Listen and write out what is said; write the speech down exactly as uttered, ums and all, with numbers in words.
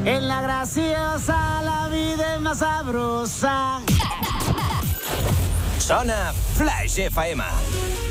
En la graciosa la vida és més sabrosa. Sona Flash F M.